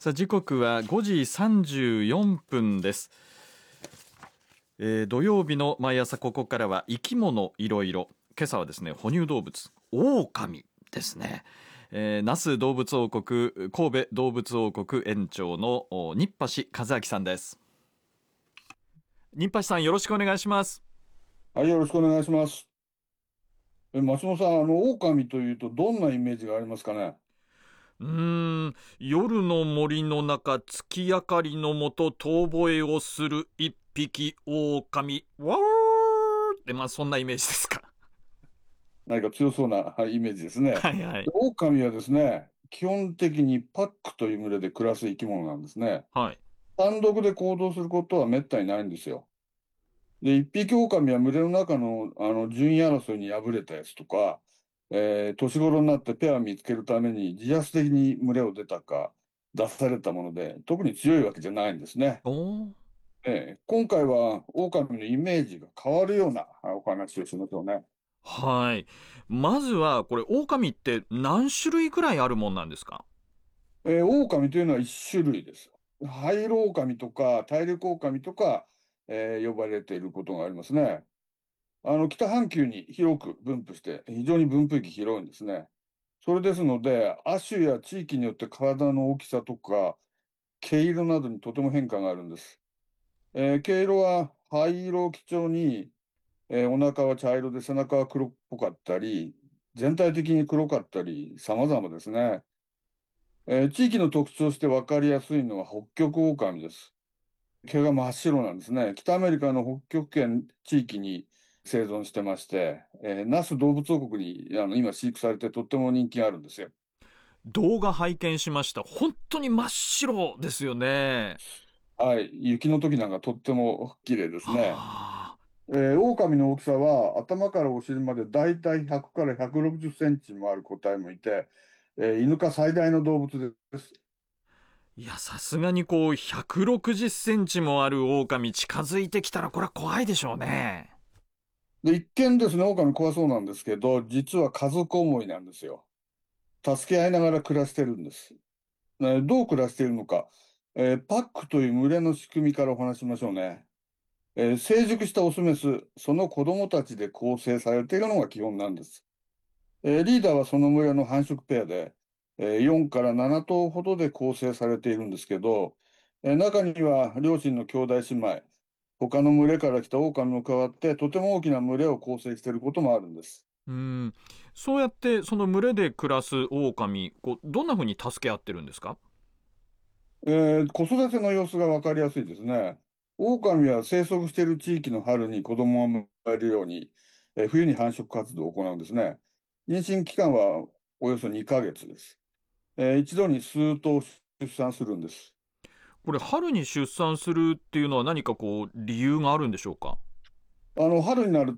さあ時刻は5時34分です。土曜日の毎朝ここからは生き物いろいろ。今朝はですね、哺乳動物狼ですね。那須動物王国神戸動物王国園長の新橋和明さんです。新橋さん、よろしくお願いします。 はい、よろしくお願いします。松本さん、狼というとどんなイメージがありますかね。 夜の森の中、月明かりのもと遠吠えをする一匹狼、わーって、そんなイメージですか？ 何か強そうなイメージですね。 はいはい。 狼はですね、基本的にパックという群れで暮らす生き物なんですね。 はい。 単独で行動することはめったにないんですよ。で、一匹狼は群れの中の、順位争いに敗れたやつとか、年頃になってペアを見つけるために自発的に群れを出たか、出されたもので、特に強いわけじゃないんですね。 おー。 今回は狼のイメージが変わるようなお話をしましょうね。 はい。まずは、これ、狼って何種類くらいあるもんなんですか？ 狼というのは一種類です。ハイイロオオカミとか大陸狼とか、呼ばれていることがありますね。北半球に広く分布して、非常に分布域広いんですね。それですので、亜種や地域によって体の大きさとか、毛色などにとても変化があるんです。毛色は灰色を基調に、お腹は茶色で背中は黒っぽかったり、全体的に黒かったり、様々ですね。地域の特徴として分かりやすいのは北極狼です。毛が真っ白なんですね。北アメリカの北極圏地域に生存してまして、那須動物王国に今飼育されてとっても人気があるんですよ。 動画拝見しました。本当に真っ白ですよね。 はい。雪の時なんかとっても綺麗ですね。 はあ。 狼の大きさは頭からお尻までだいたい100から160センチもある個体もいて、イヌ科最大の動物です。 いや、さすがに160センチもある狼近づいてきたらこれは怖いでしょうね。 で、一見ですね、狼怖そうなんですけど、実は家族思いなんですよ。助け合いながら暮らしてるんです。どう暮らしているのか。パックという群れの仕組みからお話しましょうね。成熟したオスメス、その子供たちで構成されているのが基本なんです。リーダーはその群れの繁殖ペアで、4から7頭ほどで構成されているんですけど、中には両親の兄弟姉妹、他の群れから来た狼も加わって、とても大きな群れを構成していることもあるんです。 うん。そうやってその群れで暮らす狼、どんな風に助け合ってるんですか？ 子育ての様子がわかりやすいですね。狼は生息している地域の春に子供を迎えるように、冬に繁殖活動を行うんですね。妊娠期間はおよそ2ヶ月です。一度に数頭出産するんです。 これ春に出産するっていうのは何か理由があるんでしょうか？ 春になる